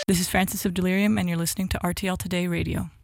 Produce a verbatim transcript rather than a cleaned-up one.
This is Francis of Delirium, and you're listening to R T L Today Radio.